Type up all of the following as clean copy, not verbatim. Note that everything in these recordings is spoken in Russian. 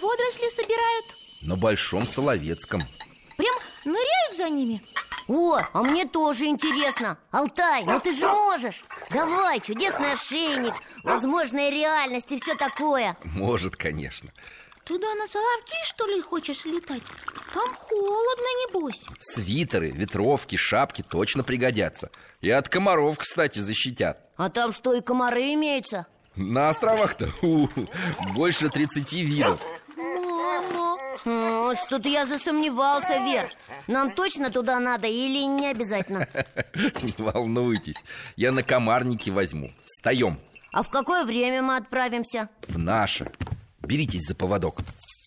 водоросли собирают? На Большом Соловецком. Прям ныряют за ними? О, а мне тоже интересно. Алтай, ну ты же можешь. Давай, чудесный ошейник, возможная реальность и все такое. Может, конечно. Туда на Соловки, что ли, хочешь летать? Там холодно, небось. Свитеры, ветровки, шапки точно пригодятся. И от комаров, кстати, защитят. А там что, и комары имеются? На островах-то больше 30 видов. Мама, Что-то я засомневался, Вер. Нам точно туда надо или не обязательно? Не волнуйтесь, я на комарники возьму. Встаем. А в какое время мы отправимся? В наше. Беритесь за поводок.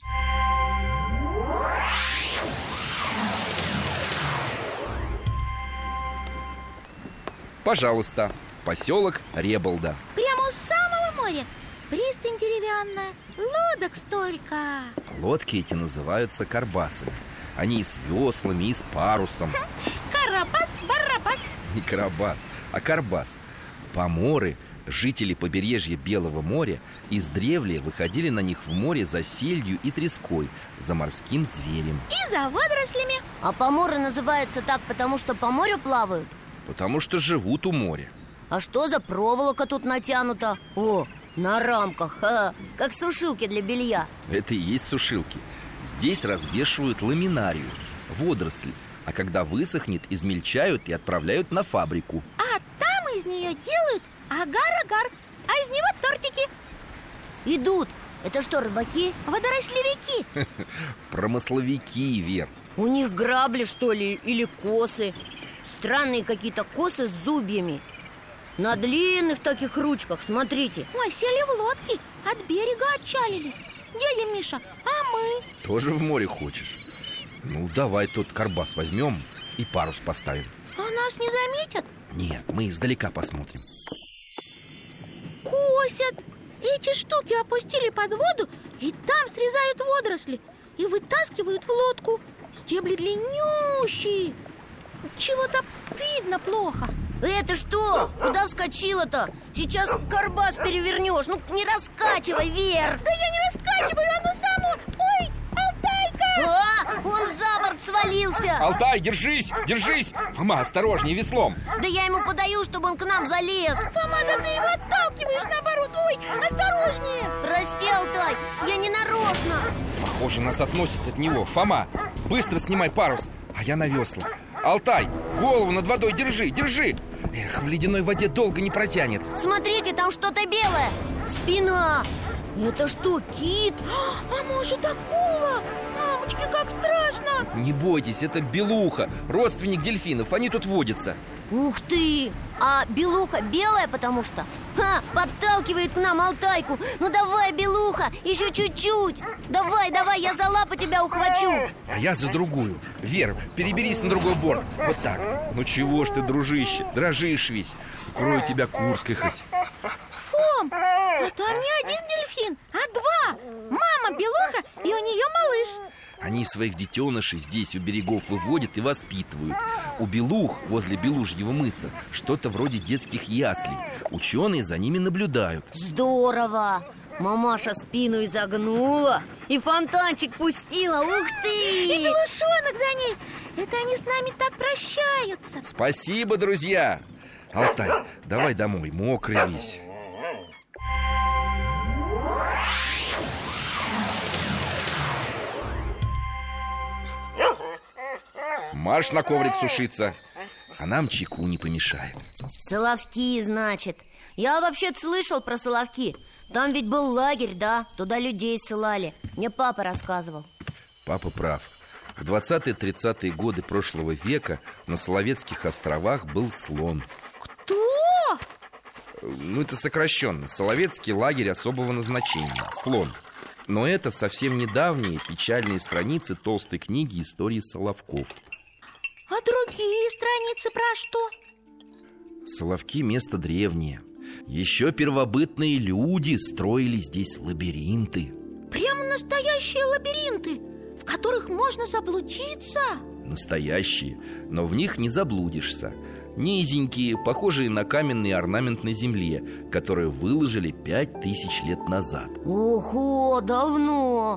Пожалуйста, поселок Реболда. прямо у самого моря. Пристань деревянная, лодок столько. Лодки эти называются карбасами. Они и с веслами, и с парусом. Карабас, барабас. Не карабас, а карбас. Поморы, жители побережья Белого моря, издревле выходили на них в море за сельдью и треской, за морским зверем. И за водорослями. А поморы называются так, потому что по морю плавают? Потому что живут у моря. А что за проволока тут натянута? О, на рамках, как сушилки для белья. Это и есть сушилки. Здесь развешивают ламинарию, водоросли. А когда высохнет, измельчают и отправляют на фабрику. А там из нее делают агар-агар. А из него тортики. Идут. Это что, рыбаки? Водорослевики. Промысловики, Вер. У них грабли, что ли, или косы? Странные какие-то косы с зубьями. На длинных таких ручках, смотрите. Ой, сели в лодки, от берега отчалили. Дядя Миша, а мы? Тоже в море хочешь? Ну, давай тот карбас возьмем и парус поставим. А нас не заметят? Нет, мы издалека посмотрим. Косят. Эти штуки опустили под воду и там срезают водоросли и вытаскивают в лодку. Стебли длиннющие. Чего-то видно плохо. Это что? Куда вскочила-то? Сейчас карбас перевернешь. Ну, не раскачивай, Вер. Да я не раскачиваю, оно само. Ой, Алтайка! А, он за борт свалился. Алтай, держись, держись! Фома, осторожнее, веслом. Да я ему подаю, чтобы он к нам залез. Фома, да ты его отталкиваешь наоборот. Ой, осторожнее. Прости, Алтай, я не нарочно. Похоже, нас относит от него. Фома, быстро снимай парус, а я на весла. Алтай, голову над водой держи, держи. Эх, в ледяной воде долго не протянет. Смотрите, там что-то белое. Спина. Это что, кит? А может, акула? Мамочки, как страшно. Не бойтесь, это белуха, родственник дельфинов, они тут водятся. Ух ты! А белуха белая, потому что? Подталкивает к нам Алтайку. Ну давай, белуха, еще чуть-чуть. Давай, давай, я за лапу тебя ухвачу. А я за другую. Вер, переберись на другой борт. Вот так. Ну чего ж ты, дружище, дрожишь весь. Укрою тебя курткой хоть. Фом, а там не один дельфин, а два. Мама белуха и у нее малыш. Они своих детенышей здесь у берегов выводят и воспитывают. У белух возле Белужьего мыса что-то вроде детских яслей. Ученые за ними наблюдают. Здорово! Мамаша спину изогнула и фонтанчик пустила. Ух ты! И белушонок за ней. Это они с нами так прощаются. Спасибо, друзья! Алтай, давай домой, мокрый весь. Марш на коврик сушиться. А нам чайку не помешает. Соловки, значит. Я вообще-то слышал про Соловки. Там ведь был лагерь, да? Туда людей ссылали. Мне папа рассказывал. Папа прав. В 20-30-е годы прошлого века на Соловецких островах был слон. Кто? Ну, это сокращенно. Соловецкий лагерь особого назначения. Слон. Но это совсем недавние печальные страницы толстой книги истории Соловков. А другие страницы про что? Соловки – место древнее. Еще первобытные люди строили здесь лабиринты. Прямо настоящие лабиринты, в которых можно заблудиться. Настоящие, но в них не заблудишься. Низенькие, похожие на каменный орнамент на земле, которые выложили 5000 лет назад. Ого, давно!